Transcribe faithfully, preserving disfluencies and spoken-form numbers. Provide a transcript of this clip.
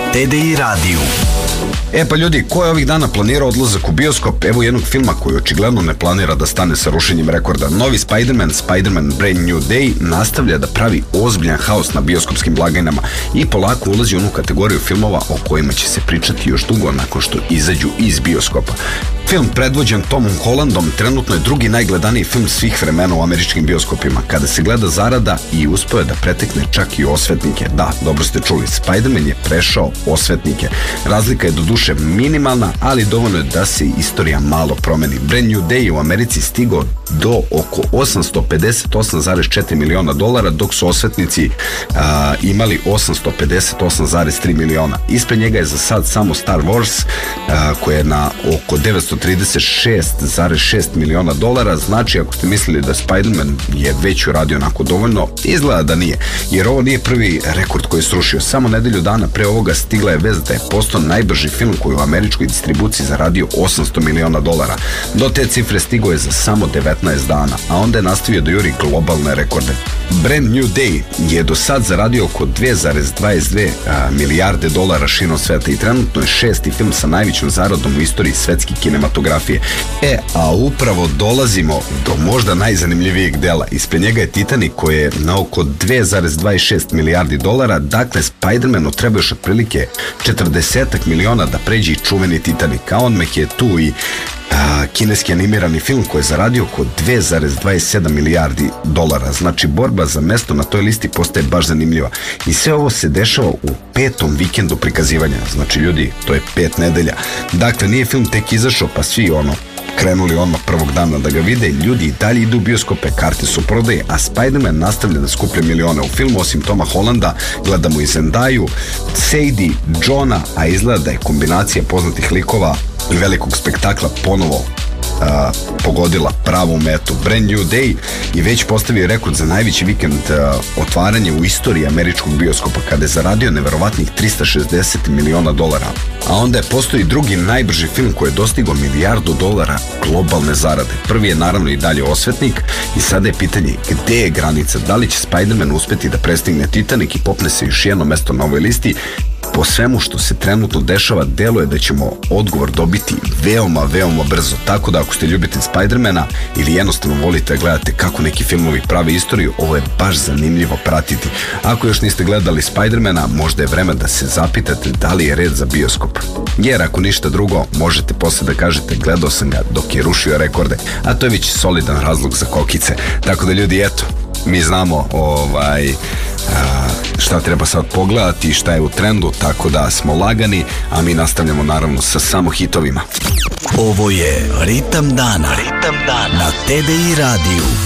T D I radiju. E pa ljudi, ko je ovih dana planirao odlazak u bioskop? Evo jednog filma koji očigledno ne planira da stane sa rušenjem rekorda. Novi Spider-Man, Spider-Man Brand New Day, nastavlja da pravi ozbiljan haos na bioskopskim blagajnama i polako ulazi u onu kategoriju filmova o kojima će se pričati još dugo nakon što izađu iz bioskopa. Film predvođen Tomom Hollandom trenutno je drugi najgledaniji film svih vremena u američkim bioskopima. Kada se gleda zarada i uspeo je da pretekne čak i osvetnike. Da, dobro ste čuli, Spider-Man je prešao osvetnike. Razlika je do duše minimalna, ali dovoljno je da se istorija malo promeni. Brand New Day je u Americi stigao do oko osamsto pedeset osam zarez četiri miliona dolara, dok su osvetnici a, imali osamsto pedeset osam zarez tri miliona. Ispred njega je za sad samo Star Wars, a, koja je na oko devetsto trideset šest zarez šest miliona dolara. Znači, ako ste mislili da Spider-Man je već uradio onako dovoljno, izgleda da nije, jer ovo nije prvi rekord koji je srušio. Samo nedelju dana pre ovoga stigla je vest da je postao najbrži film koji u američkoj distribuciji zaradio osamsto miliona dolara. Do te cifre stigao je za samo devetnaest dana, a onda je nastavio da juri globalne rekorde. Brand New Day je do sad zaradio oko dve zarez dvadeset dve milijarde dolara širom sveta i trenutno je šesti film sa najvećom zaradom u istoriji svetske kinematografije. E, a upravo dolazimo do možda najzanimljivijeg dela. Ispred njega je Titanic koji je na oko dve zarez dvadeset šest milijardi dolara, dakle Spider-Manu treba još otprilike četrdeset miliona da pređe i čuveni Titanic. A on mek je tu i a, kineski animirani film koji je zaradio oko dve zarez dvadeset sedam milijardi dolara. Znači, borba za mesto na toj listi postaje baš zanimljiva. I sve ovo se dešava u petom vikendu prikazivanja. Znači, ljudi, to je pet nedelja. Dakle, nije film tek izašao pa svi ono krenuli odmah prvog dana da ga vide. Ljudi i dalje idu u bioskope, karte su prodaje, a Spider-Man nastavlja da skuplja milione. U filmu osim Toma Hollanda gledamo i Zendaju, Sadie, Johna, a izgleda da je kombinacija poznatih likova i velikog spektakla ponovo a, pogodila pravu metu. Brand New Day je već postavio rekord za najveći vikend a, otvaranje u istoriji američkog bioskopa, kada je zaradio neverovatnih trista šezdeset miliona dolara. A onda je postoji drugi najbrži film koji je dostigao milijardu dolara globalne zarade. Prvi je naravno i dalje Osvetnik i sada je pitanje gde je granica, da li će Spider-Man uspeti da prestigne Titanic i popne se još jedno mesto na ovoj listi. Po svemu što se trenutno dešava, deluje da ćemo odgovor dobiti veoma, veoma brzo. Tako da ako ste ljubitelj Spider-mana ili jednostavno volite da gledate kako neki filmovi prave istoriju, ovo je baš zanimljivo pratiti. Ako još niste gledali Spider-mana, možda je vreme da se zapitate da li je red za bioskop. Jer ako ništa drugo, možete posle da kažete gledao sam ga dok je rušio rekorde, a to je već solidan razlog za kokice. Tako da ljudi, eto, mi znamo ovaj a, šta treba sad pogledati, šta je u trendu, tako da smo lagani, a mi nastavljamo naravno sa samo hitovima. Ovo je Ritam dana, Ritam dana na T D I radiju.